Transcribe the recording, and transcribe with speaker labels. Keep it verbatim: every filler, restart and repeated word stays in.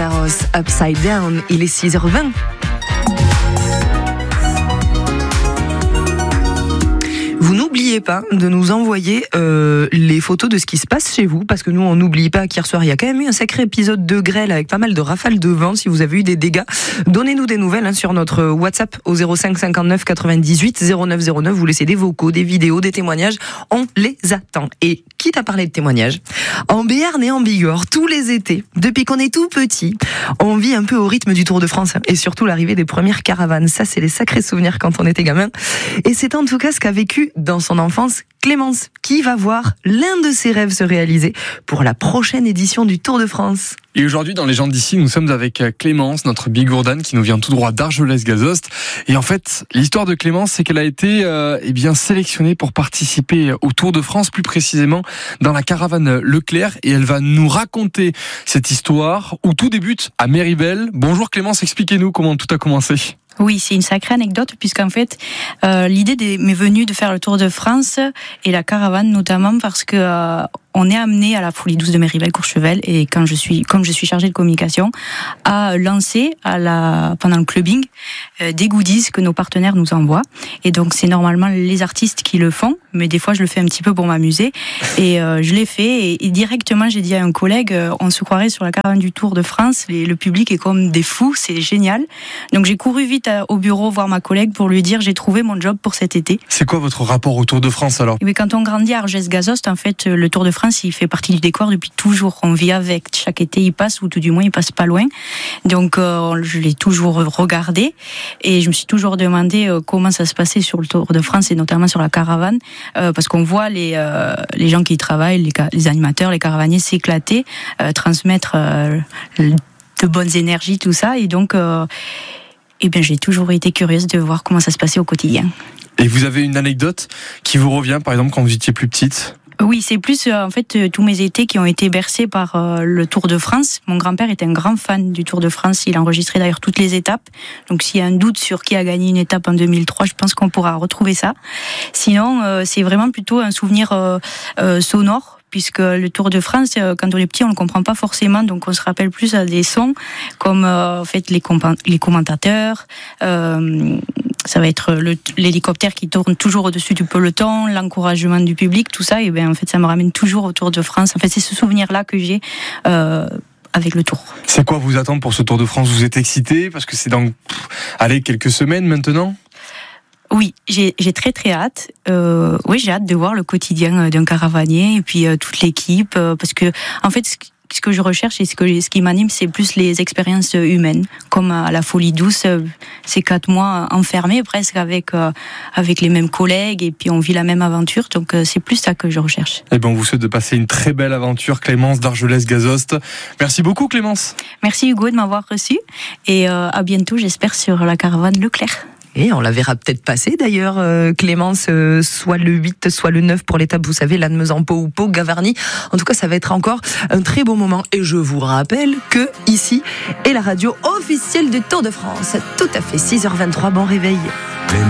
Speaker 1: Ross, Upside Down, il est six heures vingt. Vous n'oubliez pas de nous envoyer euh, les photos de ce qui se passe chez vous, parce que nous, on n'oublie pas qu'hier soir, il y a quand même eu un sacré épisode de grêle avec pas mal de rafales de vent. Si vous avez eu des dégâts, donnez-nous des nouvelles hein, sur notre WhatsApp au zéro cinq cinquante-neuf quatre-vingt-dix-huit zéro neuf zéro neuf. Vous laissez des vocaux, des vidéos, des témoignages. On les attend. Et quitte à parler de témoignages, en Béarn et en Bigorre, tous les étés, depuis qu'on est tout petit, on vit un peu au rythme du Tour de France et surtout l'arrivée des premières caravanes. Ça, c'est les sacrés souvenirs quand on était gamin. Et c'est en tout cas ce qu'a vécu dans son enfance Clémence, qui va voir l'un de ses rêves se réaliser pour la prochaine édition du Tour de France.
Speaker 2: Et aujourd'hui, dans Les gens d'ici, nous sommes avec Clémence, notre bigourdane qui nous vient tout droit d'Argelès-Gazost. Et en fait, l'histoire de Clémence, c'est qu'elle a été euh, eh bien sélectionnée pour participer au Tour de France, plus précisément dans la caravane Leclerc. Et elle va nous raconter cette histoire où tout débute à Méribel. Bonjour Clémence, expliquez-nous comment tout a commencé.
Speaker 3: Oui, c'est une sacrée anecdote puisqu'en fait, euh, l'idée des, m'est venue de faire le Tour de France et la caravane notamment parce que euh, on est amené à la Folie douce de Méribel-Courchevel et quand je suis, comme je suis chargée de communication, à lancer à la, pendant le clubbing euh, des goodies que nos partenaires nous envoient. Et donc c'est normalement les artistes qui le font, mais des fois je le fais un petit peu pour m'amuser. Et euh, je l'ai fait et, et directement j'ai dit à un collègue, euh, on se croirait sur la caravane du Tour de France, et le public est comme des fous, c'est génial. Donc j'ai couru vite à, au bureau voir ma collègue pour lui dire j'ai trouvé mon job pour cet été.
Speaker 2: C'est quoi votre rapport au Tour de France alors ?
Speaker 3: Et bien, quand on grandit à Argelès-Gazost, en fait, le Tour de France, il fait partie du décor depuis toujours. On vit avec. Chaque été, il passe, ou tout du moins, il passe pas loin. Donc, euh, je l'ai toujours regardé. Et je me suis toujours demandé euh, comment ça se passait sur le Tour de France, et notamment sur la caravane. Euh, parce qu'on voit les, euh, les gens qui y travaillent, les, les animateurs, les caravaniers s'éclater, euh, transmettre euh, de bonnes énergies, tout ça. Et donc, euh, eh bien, j'ai toujours été curieuse de voir comment ça se passait au quotidien.
Speaker 2: Et vous avez une anecdote qui vous revient, par exemple, quand vous étiez plus petite ?
Speaker 3: Oui, c'est plus euh, en fait euh, tous mes étés qui ont été bercés par euh, le Tour de France. Mon grand-père était un grand fan du Tour de France. Il a enregistré d'ailleurs toutes les étapes. Donc s'il y a un doute sur qui a gagné une étape en deux mille trois, je pense qu'on pourra retrouver ça. Sinon, euh, c'est vraiment plutôt un souvenir euh, euh, sonore. Puisque le Tour de France, quand on est petit, on ne le comprend pas forcément, donc on se rappelle plus à des sons comme euh, en fait les, compa- les commentateurs. Euh, ça va être le, l'hélicoptère qui tourne toujours au-dessus du peloton, l'encouragement du public, tout ça. Et bien en fait, ça me ramène toujours au Tour de France. En fait, c'est ce souvenir-là que j'ai. Euh, avec le Tour.
Speaker 2: C'est quoi vous attendre pour ce Tour de France ? Vous êtes excité parce que c'est dans pff, allez quelques semaines maintenant ?
Speaker 3: Oui, j'ai, j'ai très très hâte. Euh, oui, j'ai hâte de voir le quotidien d'un caravanier et puis euh, toute l'équipe, euh, parce que en fait, ce, ce que je recherche et ce que ce qui m'anime, c'est plus les expériences humaines, comme à la Folie douce, euh, ces quatre mois enfermés presque avec euh, avec les mêmes collègues et puis on vit la même aventure. Donc euh, c'est plus ça que je recherche.
Speaker 2: Eh ben, on vous souhaite de passer une très belle aventure, Clémence d'Argelès-Gazost. Merci beaucoup, Clémence.
Speaker 3: Merci Hugo de m'avoir reçu et euh, à bientôt, j'espère, sur la caravane Leclerc.
Speaker 1: Et on la verra peut-être passer d'ailleurs, euh, Clémence, euh, soit le huit, soit le neuf pour l'étape, vous savez, Lannemezan-Pau ou Pau-Gavarnie. En tout cas, ça va être encore un très beau moment. Et je vous rappelle que ici est la radio officielle du Tour de France. Tout à fait, six heures vingt-trois, bon réveil.